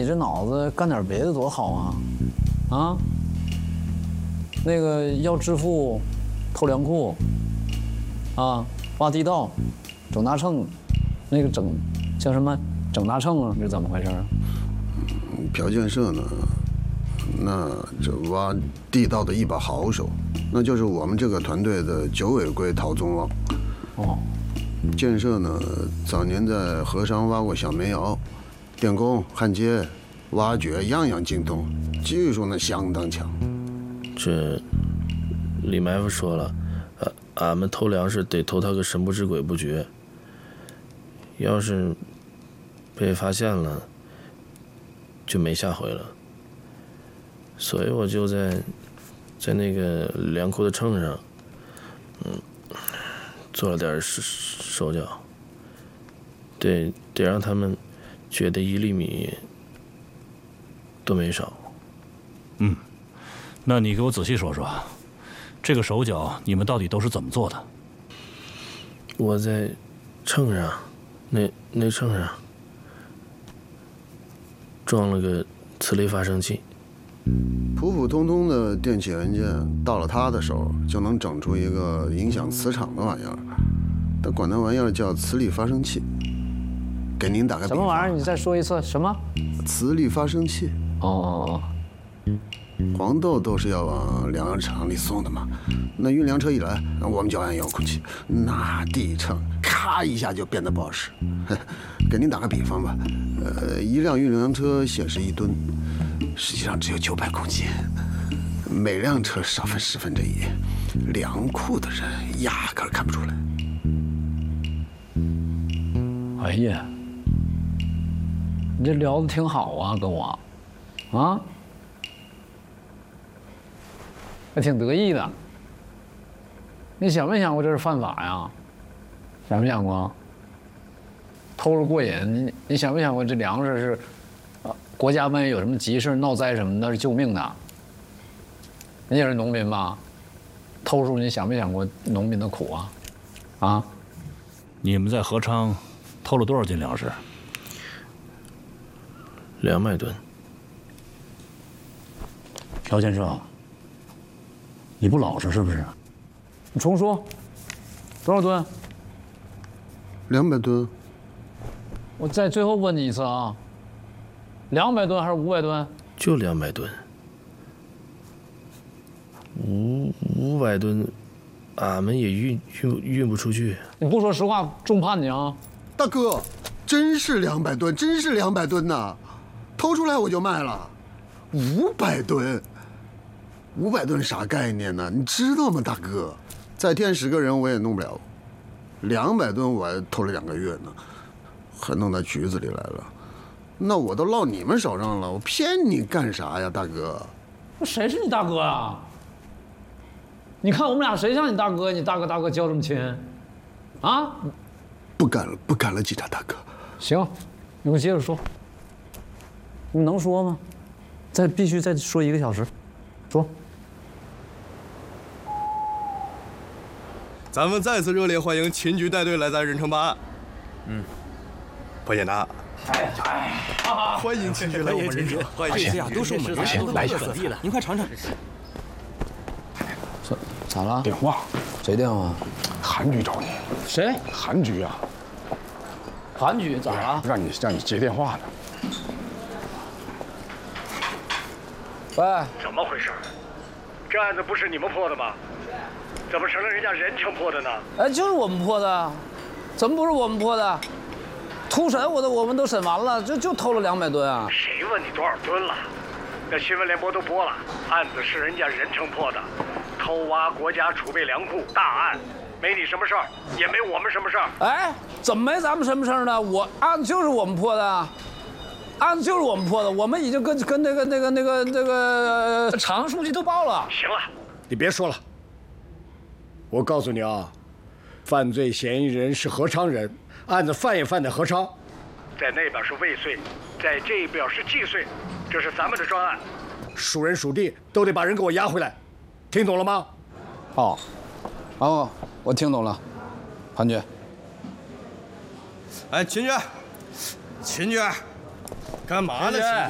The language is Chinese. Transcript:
你这脑子干点别的多好啊！啊，那个要致富，偷粮库，啊，挖地道，整大秤，那个整叫什么整大秤啊？这怎么回事啊？ 朴建设呢？那这挖地道的一把好手，那就是我们这个团队的九尾龟陶宗旺。 哦， 建设呢，早年在河上挖过小煤窑，电工、焊接、挖掘样样精通，技术呢相当强。 这李埋伏说了，俺们偷粮食得偷他个神不知鬼不觉。要是被发现了，就没下回了。所以我就在那个粮库的秤上，做了点手脚，得让他们觉得1粒米都没少。 那你给我仔细说说，这个手脚你们到底都是怎么做的？ 我在秤上，那秤上装了个磁力发生器。 普普通通的电器元件，到了他的手就能整出一个影响磁场的玩意儿。他管那玩意儿叫磁力发生器。给您打个比方， 什么玩意儿？你再说一次，什么？ 磁力发生器。 哦， 黄豆都是要往粮食场里送的嘛，那运粮车一来，我们就按遥控器，那地秤咔一下就变得不好使。给您打个比方吧，一辆运粮车显示1吨，实际上只有900公斤，每辆车少分1/10，粮库的人压根儿看不出来。 哎呀，你这聊得挺好啊，跟我，啊？还挺得意的。你想没想过这是犯法呀？想没想过？偷着过瘾，你想没想过这粮食是，国家万一有什么急事闹灾什么的，是救命的。你也是农民吧？偷书你想没想过农民的苦啊？啊？ 你们在合昌偷了多少斤粮食 ？200吨。 朴先生，你不老实是不是？ 你重说，多少吨 ？200吨。 我再最后问你一次啊，200吨还是500吨？ 就200吨。500吨，俺们也运不出去。 你不说实话，重判你啊！ 大哥，真是200吨，真是200吨呐！偷出来我就卖了，500吨。500吨啥概念呢？你知道吗，大哥？再添10个人我也弄不了。200吨我还偷了2个月呢，还弄到局子里来了。那我都落你们手上了，我骗你干啥呀，大哥？ 谁是你大哥啊？你看我们俩谁像你大哥？你大哥叫这么亲，啊？ 不敢了，警察大哥。 行，你给我接着说。你能说吗？必须再说1个小时，说。 咱们再次热烈欢迎秦局带队来咱任城办案。不简单。欢迎秦局来我们任城，欢迎！ 这呀，都是我们人都来本地的，您快尝尝。 咋了？ 电话？ 谁电话？ 韩局找你。 谁？ 韩局啊。 韩局咋了？ 让你接电话呢。 喂， 怎么回事？这案子不是你们破的吗？怎么成了人家任城破的呢？ 哎，就是我们破的，怎么不是我们破的？突审我们都审完了，就偷了200吨啊！ 谁问你多少吨了？那新闻联播都播了，案子是人家任城破的，偷挖国家储备粮库大案，没你什么事儿，也没我们什么事儿。 哎，怎么没咱们什么事儿呢？案子就是我们破的。案子就是我们破的，我们已经跟那个厂书记都报了。 行了， 你别说了。我告诉你啊，犯罪嫌疑人是合昌人，案子犯也犯在合昌。 在那边是未遂，在这边是既遂，这是咱们的专案。 属人属地都得把人给我押回来，听懂了吗？ 哦，我听懂了，韩局。 哎，秦局，干嘛呢？秦局，